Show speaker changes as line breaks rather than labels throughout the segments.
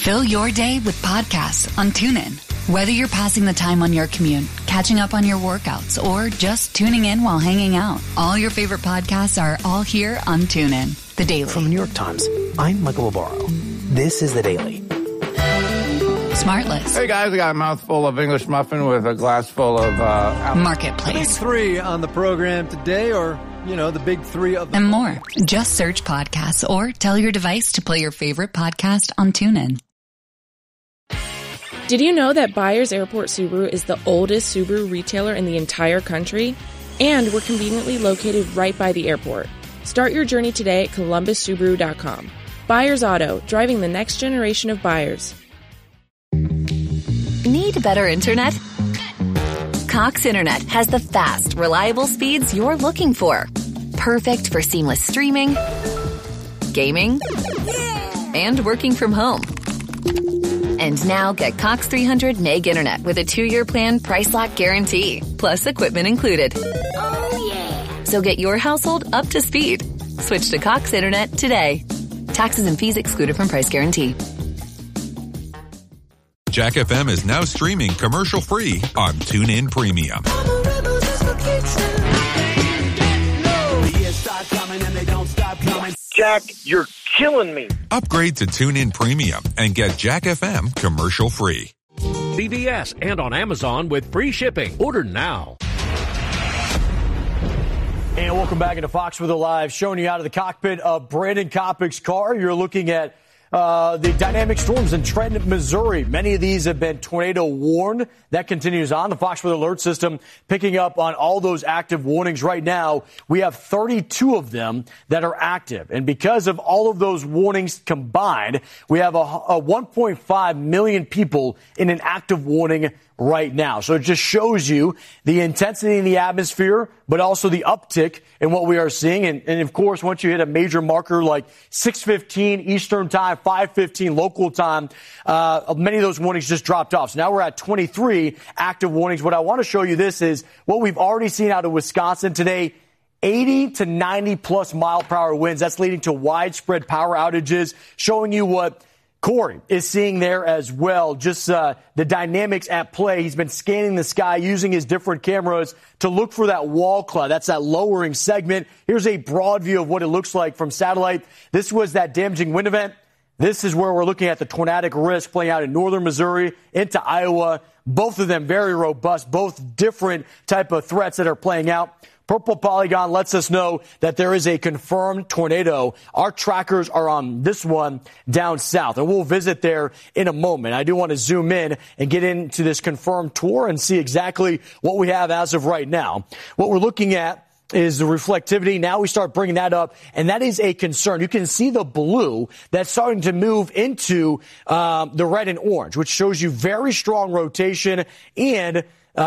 Fill your day with podcasts on TuneIn. Whether you're passing the time on your commute, catching up on your workouts, or just tuning in while hanging out, all your favorite podcasts are all here on TuneIn. The Daily.
From the New York Times, I'm Michael Barbaro. This is The Daily.
SmartList.
Hey guys, I got a mouthful of English muffin with a glass full of
Marketplace.
Big three on the program today, or, the big three of them.
And more. Just search podcasts or tell your device to play your favorite podcast on TuneIn.
Did you know that Byers Airport Subaru is the oldest Subaru retailer in the entire country? And we're conveniently located right by the airport. Start your journey today at ColumbusSubaru.com. Byers Auto, driving the next generation of buyers.
Need better internet? Cox Internet has the fast, reliable speeds you're looking for. Perfect for seamless streaming, gaming, and working from home. And now get Cox 300 meg internet with a 2-year plan price lock guarantee, plus equipment included.
Oh, yeah.
So get your household up to speed. Switch to Cox Internet today. Taxes and fees excluded from price guarantee.
Jack FM is now streaming commercial-free on TuneIn Premium.
Jack, you're killing me.
Upgrade to TuneIn Premium and get Jack FM commercial-free.
CVS and on Amazon with free shipping. Order now.
And welcome back into Fox Weather Live, showing you out of the cockpit of Brandon Kopic's car. You're looking at the dynamic storms in Trenton, Missouri. Many of these have been tornado warned. That continues on. The Fox Weather Alert System picking up on all those active warnings right now. We have 32 of them that are active. And because of all of those warnings combined, we have a 1.5 million people in an active warning right now. So it just shows you the intensity in the atmosphere, but also the uptick in what we are seeing. And of course, once you hit a major marker like 6:15 Eastern time, 5:15 local time, many of those warnings just dropped off. So now we're at 23 active warnings. What I want to show you this is what we've already seen out of Wisconsin today. 80 to 90 plus mile per hour winds. That's leading to widespread power outages, showing you what Corey is seeing there as well. Just the dynamics at play. He's been scanning the sky using his different cameras to look for that wall cloud. That's that lowering segment. Here's a broad view of what it looks like from satellite. This was that damaging wind event. This is where we're looking at the tornadic risk playing out in northern Missouri into Iowa. Both of them very robust, both different type of threats that are playing out. Purple polygon lets us know that there is a confirmed tornado. Our trackers are on this one down south, and we'll visit there in a moment. I do want to zoom in and get into this confirmed tour and see exactly what we have as of right now. What we're looking at is the reflectivity. Now we start bringing that up, and that is a concern. You can see the blue that's starting to move into the red and orange, which shows you very strong rotation and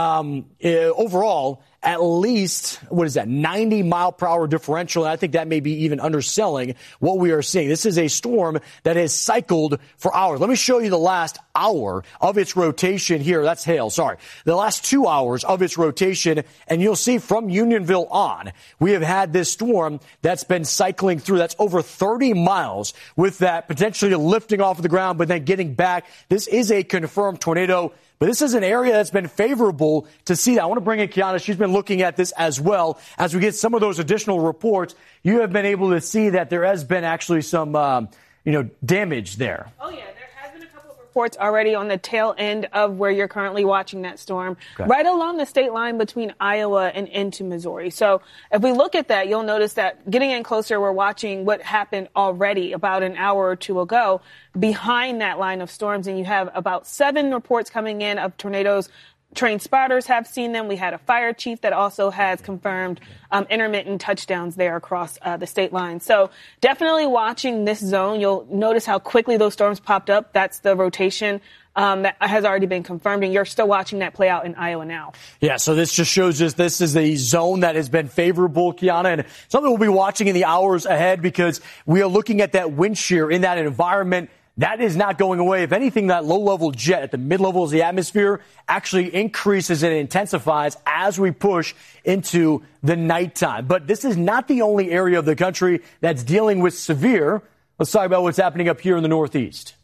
overall, at least, 90 mile per hour differential. And I think that may be even underselling what we are seeing. This is a storm that has cycled for hours. Let me show you the last hour of its rotation here. That's hail, sorry. The last 2 hours of its rotation. And you'll see from Unionville on, we have had this storm that's been cycling through. That's over 30 miles with that potentially lifting off of the ground, but then getting back. This is a confirmed tornado. But this is an area that's been favorable to see that. I want to bring in Kiana. She's been looking at this as well. As we get some of those additional reports, you have been able to see that there has been actually some, damage there.
Oh, yeah. There has been a couple of reports already on the tail end of where you're currently watching that storm, right along the state line between Iowa and into Missouri. So if we look at that, you'll notice that getting in closer, we're watching what happened already about an hour or two ago behind that line of storms. And you have about 7 reports coming in of tornadoes. Trained spotters have seen them. We had a fire chief that also has confirmed intermittent touchdowns there across the state line. So definitely watching this zone. You'll notice how quickly those storms popped up. That's the rotation that has already been confirmed, and you're still watching that play out in Iowa now. Yeah, so this just shows us this is a zone that has been favorable, Kiana, and something we'll be watching in the hours ahead because we are looking at that wind shear in that environment. That is not going away. If anything, that low-level jet at the mid-levels of the atmosphere actually increases and intensifies as we push into the nighttime. But this is not the only area of the country that's dealing with severe. Let's talk about what's happening up here in the Northeast.